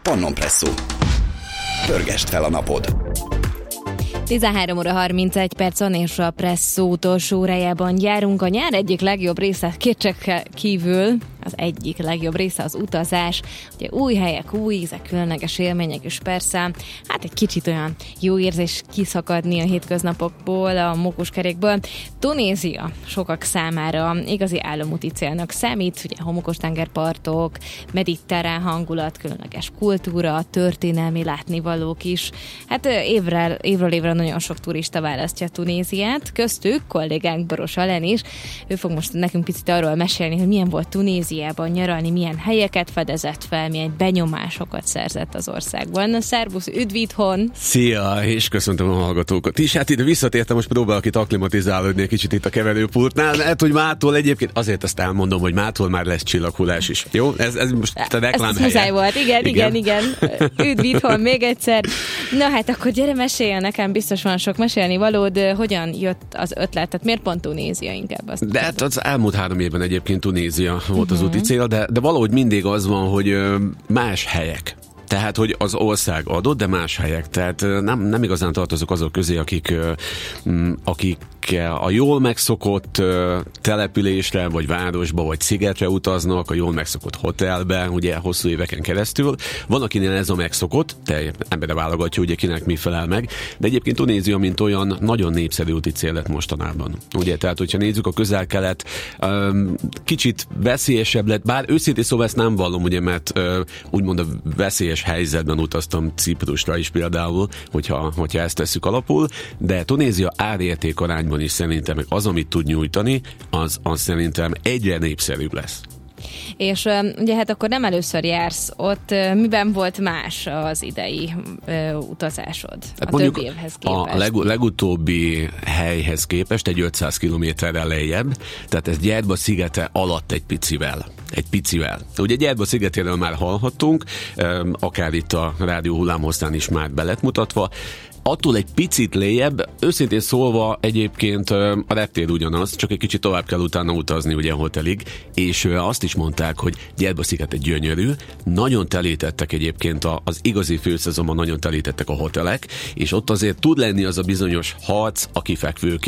Pannon Presszó. Pörgest fel a napod! 13 óra 31 percon és a Presszó utolsó órájában járunk. A nyár egyik legjobb része kétségkívül kívül, az egyik legjobb része az utazás. Ugye új helyek, új ízek, különleges élmények, és persze hát egy kicsit olyan jó érzés kiszakadni a hétköznapokból, a mókuskerékből. Tunézia sokak számára igazi álomúti célnak számít, ugye homokos tengerpartok, mediterrán hangulat, különleges kultúra, történelmi látnivalók is. Hát évről évre nagyon sok turista választja Tunéziát, köztük kollégánk Boros Alen is. Ő fog most nekünk picit arról mesélni, hogy milyen volt Tunéziában nyaralni, milyen helyeket fedezett fel, milyen benyomásokat szerzett az országban. Szervusz, üdv itthon! Szia, és köszöntöm a hallgatókat is. Hát ide visszatértem, most próbálok itt aklimatizálódni egy kicsit itt a keverőpultnál. Hát, hogy mától egyébként, azért azt elmondom, hogy mától már lesz csillaghullás is. Jó? Ez most a reklám helye. Ez volt, igen. Üdv itthon még egyszer. Na hát akkor gyere, mesélj nekem, biztos van sok mesélni valód, hogyan jött az ötlet, tehát miért pont Tunézia inkább? De hát az elmúlt 3 évben egyébként Tunézia volt az úti cél, de valahogy mindig az van, hogy más helyek. Tehát, hogy az ország adott, de más helyek. Tehát nem igazán tartozok azok közé, akik a jól megszokott településre, vagy városba, vagy szigetre utaznak, a jól megszokott hotelbe, ugye hosszú éveken keresztül. Van, akinél ez a megszokott, te emberre válogatja, ugye kinek mi felel meg, de egyébként Tunézia, mint olyan, nagyon népszerű úti cél lett mostanában. Ugye, tehát, hogyha nézzük a Közel-Kelet, kicsit veszélyesebb lett, bár őszintén szóval ezt nem vallom, ugye, mert úgymond a veszélyes helyzetben utaztam Ciprusra is például, hogyha ezt tesszük alapul, de Tunézia árérték arányban is szerintem, meg az, amit tud nyújtani, az szerintem egyre népszerűbb lesz. És ugye hát akkor nem először jársz ott, miben volt más az idei utazásod hát a többi évhez képest? A legutóbbi helyhez képest egy 500 kilométerrel lejjebb, tehát ez Djerba szigete alatt egy picivel. Ugye Djerba szigetéről már hallhattunk, akár itt a rádió hullámhosszán is már be lett mutatva. Attól egy picit léjebb, őszintén szólva egyébként a reptér ugyanaz, csak egy kicsit tovább kell utána utazni ugye hotelig, és azt is mondták, hogy Djerba-szigete gyönyörű, nagyon telítettek egyébként az igazi főszezonban, nagyon telítettek a hotelek, és ott azért tud lenni az a bizonyos harc a kifekvőkért,